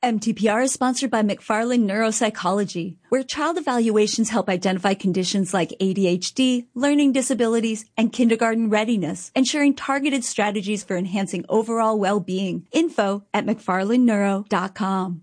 MTPR is sponsored by McFarland Neuropsychology, where child evaluations help identify conditions like ADHD, learning disabilities, and kindergarten readiness, ensuring targeted strategies for enhancing overall well-being. Info at mcfarlandneuro.com.